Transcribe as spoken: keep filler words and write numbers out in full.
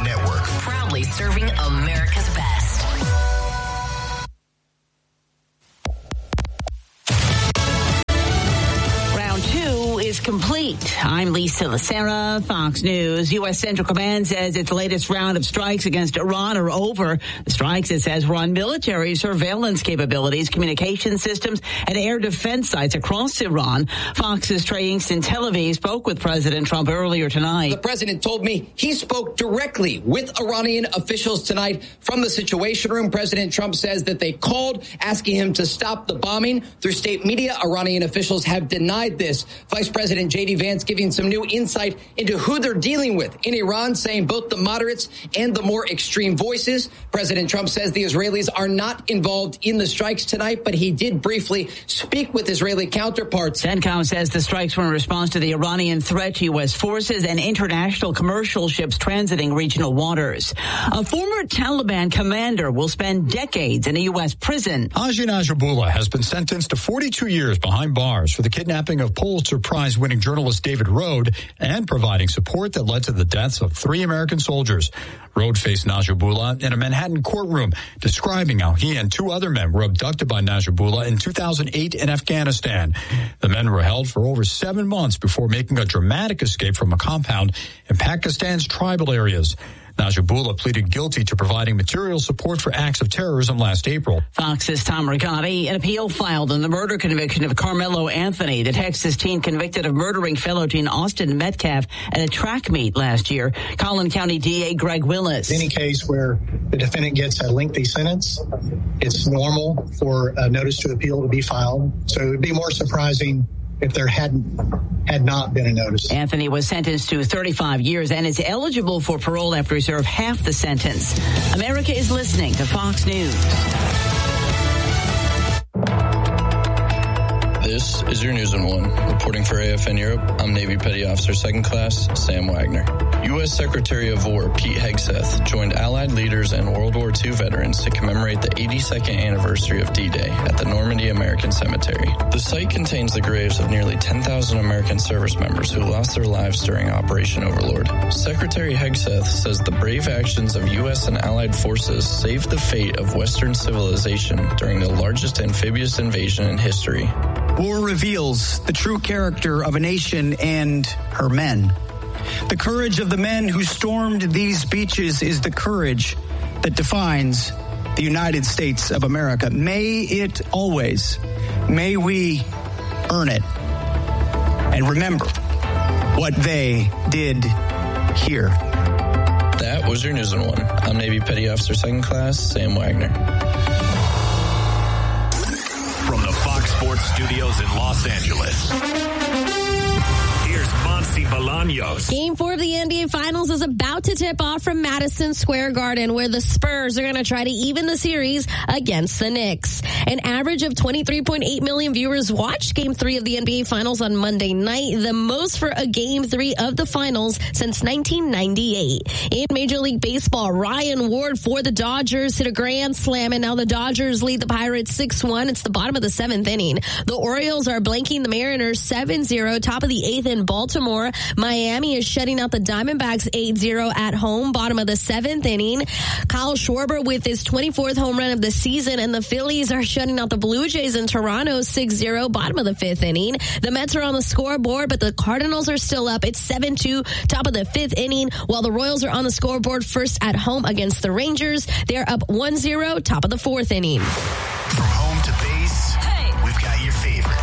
Network. Proudly serving America's best. Round two is complete. I'm Lisa Lacera, Fox News. U S. Central Command says its latest round of strikes against Iran are over. The strikes, it says, were on military surveillance capabilities, communication systems, and air defense sites across Iran. Fox's Trey Inks in Tel Aviv spoke with President Trump earlier tonight. The president told me he spoke directly with Iranian officials tonight from the Situation Room. President Trump says that they called asking him to stop the bombing. Through state media, Iranian officials have denied this. Vice President J D Vance giving some new insight into who they're dealing with in Iran, saying both the moderates and the more extreme voices. President Trump says the Israelis are not involved in the strikes tonight, but he did briefly speak with Israeli counterparts. CENTCOM says the strikes were in response to the Iranian threat to U S forces and international commercial ships transiting regional waters. A former Taliban commander will spend decades in a U S prison. Haji Najibullah has been sentenced to forty-two years behind bars for the kidnapping of Pulitzer Prize-winning journalist David Rode and providing support that led to the deaths of three American soldiers. Rode faced Najibullah in a Manhattan courtroom, describing how he and two other men were abducted by Najibullah in two thousand eight in Afghanistan. The men were held for over seven months before making a dramatic escape from a compound in Pakistan's tribal areas. Najibullah pleaded guilty to providing material support for acts of terrorism last April. Fox's Tom Rigotti. An appeal filed on the murder conviction of Carmelo Anthony, the Texas teen convicted of murdering fellow teen Austin Metcalf at a track meet last year. Collin County D A Greg Willis. In any case where the defendant gets a lengthy sentence, it's normal for a notice to appeal to be filed. So it would be more surprising if there hadn't had not been a notice. Anthony was sentenced to thirty-five years and is eligible for parole after he served half the sentence. America is listening to Fox News. This is your News in One. Reporting for A F N Europe, I'm Navy Petty Officer Second Class Sam Wagner. U S. Secretary of War Pete Hegseth joined Allied leaders and World War Two veterans to commemorate the eighty-second anniversary of D-Day at the Normandy American Cemetery. The site contains the graves of nearly ten thousand American service members who lost their lives during Operation Overlord. Secretary Hegseth says the brave actions of U S and Allied forces saved the fate of Western civilization during the largest amphibious invasion in history. War reveals the true character of a nation and her men. The courage of the men who stormed these beaches is the courage that defines the United States of America. May it always, may we earn it and remember what they did here. That was your News in One. I'm Navy Petty Officer Second Class Sam Wagner. From the Fox Sports Studios in Los Angeles, here's Monty Bolaños. Game four of the N B A Finals is about to tip off from Madison Square Garden, where the Spurs are going to try to even the series against the Knicks. An average of twenty-three point eight million viewers watched Game three of the N B A Finals on Monday night, the most for a Game three of the Finals since nineteen ninety-eight. In Major League Baseball, Ryan Ward for the Dodgers hit a grand slam, and now the Dodgers lead the Pirates six one. It's the bottom of the seventh inning. The Orioles are blanking the Mariners seven zero. Top of the eighth in Baltimore. Miami is shutting out the Diamondbacks eight zero at home, bottom of the seventh inning. Kyle Schwarber with his twenty-fourth home run of the season, and the Phillies are shutting out the Blue Jays in Toronto six zero, bottom of the fifth inning. The Mets are on the scoreboard, but the Cardinals are still up. It's seven two, top of the fifth inning, while the Royals are on the scoreboard first at home against the Rangers. They're up one zero, top of the fourth inning. From home to base, hey, we've got your favorites.